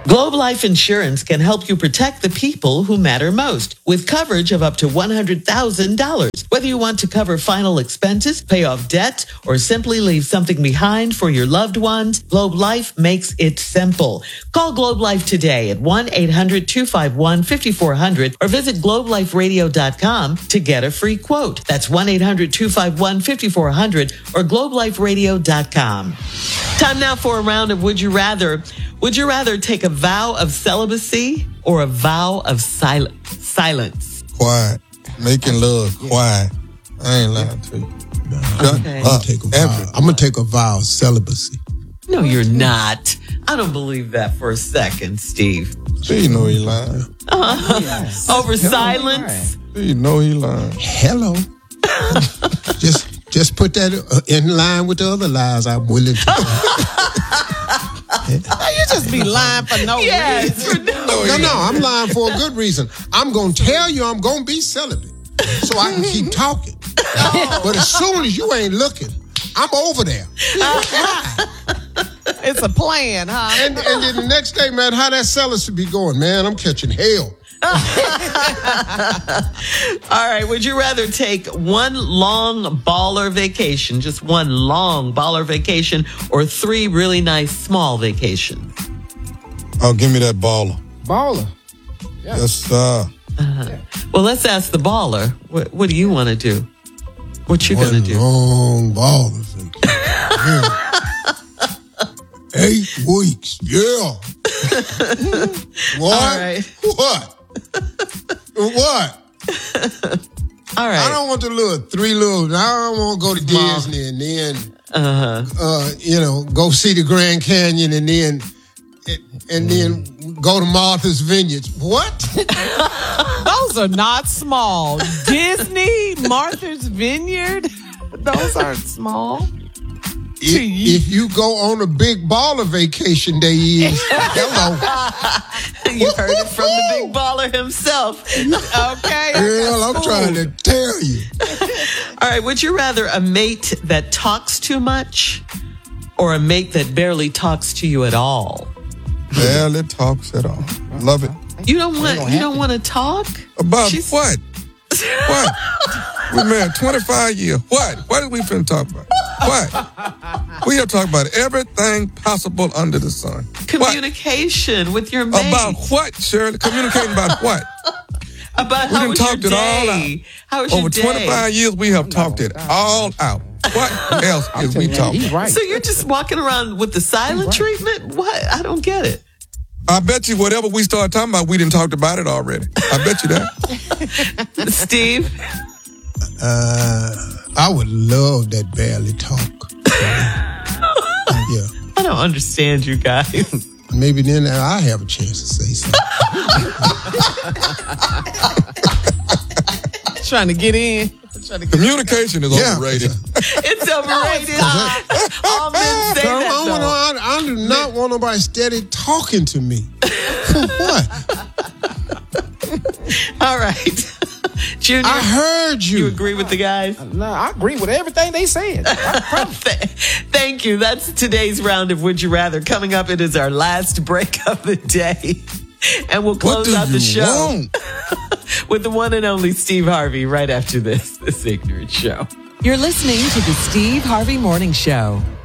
Globe Life Insurance can help you protect the people who matter most with coverage of up to $100,000. Whether you want to cover final expenses, pay off debt, or simply leave something behind for your loved ones, Globe Life makes it simple. Call Globe Life today at 1-800-251-5400 or visit globeliferadio.com to get a free quote. That's 1-800-251-5400 or globeliferadio.com. Time now for a round of Would You Rather. Would you rather take a vow of celibacy or a vow of silence? Quiet. Making love quiet. I ain't lying to you. Okay. I'm going to take a vow of celibacy. No, you're not. I don't believe that for a second, Steve. You know he lying. Yes. Over silence? You know he lying. Hello. Just put that in line with the other lies I'm willing to You just be lying for no reason. No, I'm lying for a good reason. I'm going to tell you I'm going to be celibate so I can keep talking. But as soon as you ain't looking, I'm over there. It's a plan, huh? And then the next day, man, how that celibacy be going? Man, I'm catching hell. All right. Would you rather take one long baller vacation, just one long baller vacation, or 3 really nice small vacations? Oh, give me that baller. Baller. Yeah. Yes, sir. Well, let's ask the baller. What do you want to do? What you going to do? Long baller vacation. 8 weeks. Yeah. What? All right. What? All right. I don't want I don't want to go to Disney and then, go see the Grand Canyon and then go to Martha's Vineyard. What? Those are not small. Disney, Martha's Vineyard, those aren't small. If you go on a big baller vacation, they is. Hello. You heard it from the big baller himself. Okay. Girl, I'm trying to tell you. All right. Would you rather a mate that talks too much or a mate that barely talks to you at all? Barely talks at all. Love it. You don't want to talk? About what? What? We married 25 years. What? What are we finna talk about? What? We are talking about everything possible under the sun. Communication with your mate. About what, Shirley? Communicating about what? About how was your day? All out. How was your day? Over 25 years, we have talked it all out. What else is we talking about? Right. So you're just walking around with the silent treatment? What? I don't get it. I bet you whatever we started talking about, we didn't talk about it already. I bet you that. Steve? I would love that barely talk. Yeah. I don't understand you guys. Maybe then I have a chance to say something. Trying to get in. Communication is overrated. It's overrated. All men say that, I do not want nobody steady talking to me. For what? All right. Junior, I heard you. You agree with the guys? No, I agree with everything they said. Thank you. That's today's round of Would You Rather. Coming up, it is our last break of the day. And we'll close out the show with the one and only Steve Harvey right after this Ignorant Show. You're listening to the Steve Harvey Morning Show.